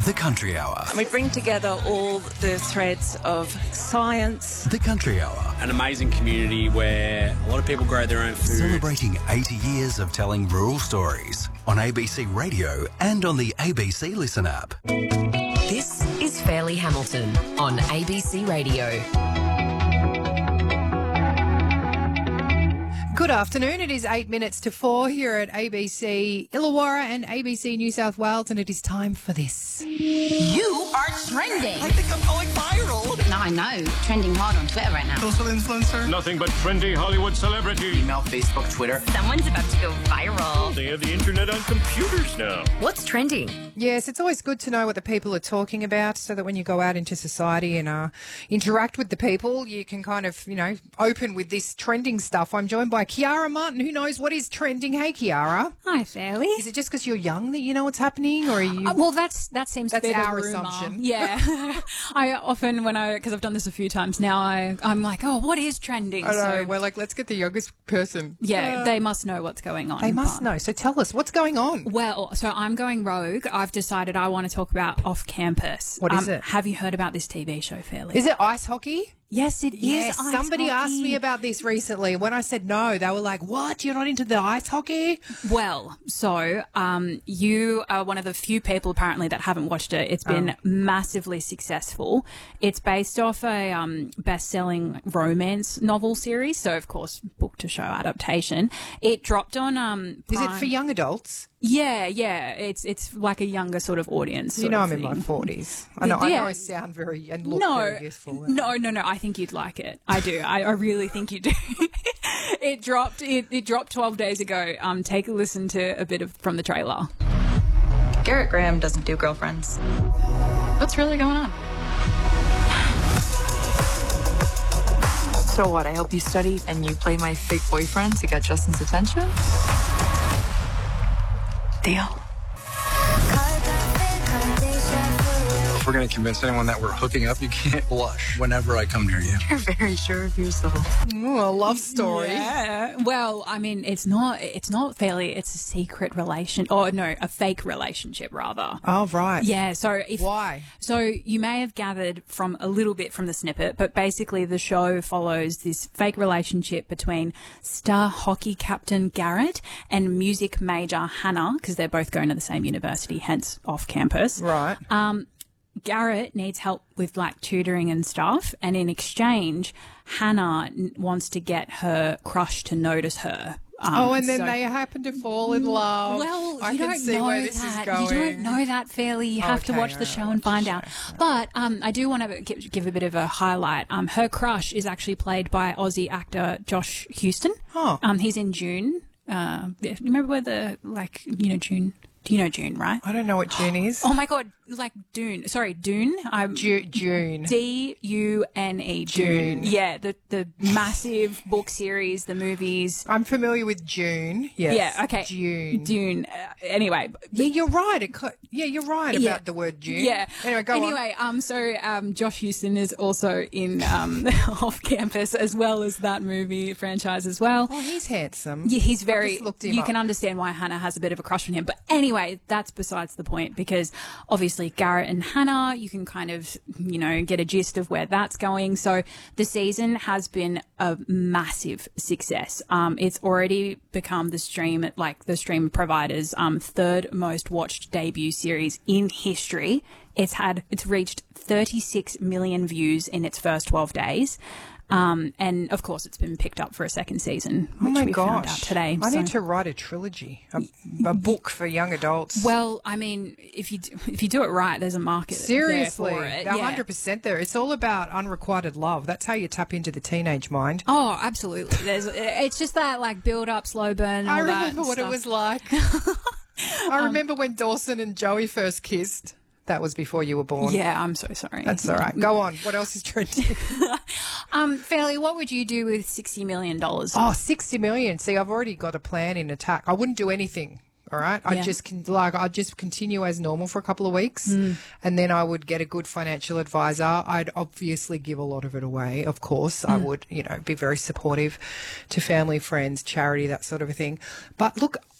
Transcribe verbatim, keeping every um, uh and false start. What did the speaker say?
The Country Hour. We bring together all the threads of science. The Country Hour. An amazing community where a lot of people grow their own food. Celebrating eighty years of telling rural stories on A B C Radio and on the A B C Listen app. This is Fairleigh Hamilton on A B C Radio. Good afternoon. It is eight minutes to four here at A B C Illawarra and A B C New South Wales, and it is time for this. You are trending. I think I'm going viral. No, I know. Trending hard on Twitter right now. Social influencer. Nothing but trendy Hollywood celebrity. Email, Facebook, Twitter. Someone's about to go viral. They have the internet on computers now. What's trending? Yes, it's always good to know what the people are talking about so that when you go out into society and uh, interact with the people, you can kind of, you know, open with this trending stuff. I'm joined by Kiara Martin, who knows what is trending. Hey, Kiara. Hi, Fairleigh. Is it just because you're young that you know what's happening, or are you? Uh, well, that's that seems That's to be our the rumour. assumption. Yeah, I often when I because I've done this a few times now, I I'm like, oh, what is trending? I know. So We're like, let's get the youngest person. yeah, Uh, they must know what's going on. They must but- know. So tell us what's going on. Well, so I'm going rogue. I've decided I want to talk about off campus. What is Um, it? Have you heard about this T V show, Fairleigh? Is it ice hockey? Yes, it is. Yes, ice somebody asked hockey. me about this recently. When I said no, they were like, what? You're not into the ice hockey? Well, so um, you are one of the few people apparently that haven't watched it. It's been Oh. massively successful. It's based off a um, best-selling romance novel series, so of course, book to show adaptation. It dropped on. Um, Is it Prime- for young adults? Yeah, yeah. It's it's like a younger sort of audience. You sort know of I'm in my thing. forties. I know, I Yeah. know I sound very and look No, very youthful. no, no, no. I think you'd like it. I do. I, I really think you do. it dropped. It, it dropped twelve days ago. Um, take a listen to a bit of from the trailer. Garrett Graham doesn't do girlfriends. What's really going on? So what? I help you study and you play my fake boyfriend to get Justin's attention? Deal. If we're going to convince anyone that we're hooking up, you can't blush whenever I come near you. You're very sure of yourself. Ooh, a love story. Yeah. Well, I mean, it's not. It's not fairly. It's a secret relation. Oh no, a fake relationship rather. Oh, right. Yeah. So if Why? So you may have gathered from a little bit from the snippet, but basically the show follows this fake relationship between star hockey captain Garrett and music major Hannah, because they're both going to the same university, hence off campus. Right. Um, Garrett needs help with like tutoring and stuff, and in exchange, Hannah n- wants to get her crush to notice her. Um, oh, and then so- they happen to fall in love. Well, I you can don't see know where this that. is going. You don't know that fairly. You have to Okay, watch the all show right, and watch find the out. show. But um, I do want to give, give a bit of a highlight. Um, her crush is actually played by Aussie actor Josh Houston. Oh. Um, he's in June. Uh, you remember where the like you know June? Do you know June, right? I don't know what June is. Oh my God, like Dune. Sorry, Dune. I'm Ju- June. D U N E. Dune. Dune. Yeah, the the massive book series, the movies. I'm familiar with June. Yes. Yeah. Okay. June. Dune. Uh, anyway. Yeah, you're right. It co- yeah, you're right about Yeah. the word June. Yeah. Anyway, go on. Anyway, um, so um, Josh Houston is also in um, Off Campus as well as that movie franchise as well. Oh, he's handsome. Yeah, he's I very. just looked him You up. can understand why Hannah has a bit of a crush on him. But anyway, that's besides the point because obviously Garrett and Hannah, you can kind of, you know, get a gist of where that's going. So the season has been a massive success. Um, it's already become the stream, like the stream provider's um, third most watched debut series in history. It's had, it's reached thirty-six million views in its first twelve days. Um, and of course, it's been picked up for a second season, Oh which my we found out gosh. today. I So- need to write a trilogy, a, a book for young adults. Well, I mean, if you do, if you do it right, there's a market. Seriously, there for it. they're Yeah. one hundred percent there. It's all about unrequited love. That's how you tap into the teenage mind. Oh, absolutely. There's. It's just that like build up, slow burn. And I all that remember what it stuff. was like. I remember when Dawson and Joey first kissed. That was before you were born. Yeah, I'm so sorry. That's all right. Go on. What else is trending? Um, Fairleigh, what would you do with sixty million dollars? Oh, sixty million. See, I've already got a plan in attack. I wouldn't do anything. All right. I'd Yeah. just con- like I'd just continue as normal for a couple of weeks, and then I would get a good financial advisor. I'd obviously give a lot of it away. Of course, I would. You know, be very supportive to family, friends, charity, that sort of a thing. But look,